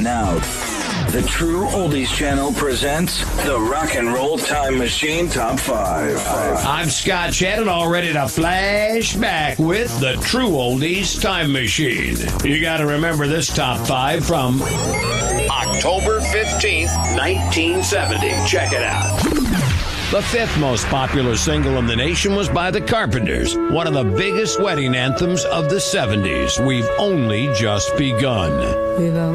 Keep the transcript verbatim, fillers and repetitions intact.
Now, the True Oldies Channel presents the Rock and Roll Time Machine Top five. I'm Scott Shannon, all ready to flash back with the True Oldies Time Machine. You got to remember this top five from October fifteenth, nineteen seventy. Check it out. The fifth most popular single in the nation was by the Carpenters, one of the biggest wedding anthems of the seventies. We've only just begun. We've